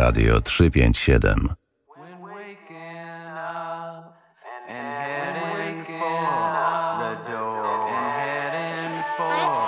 Radio 357. When waking up and heading for the door and heading for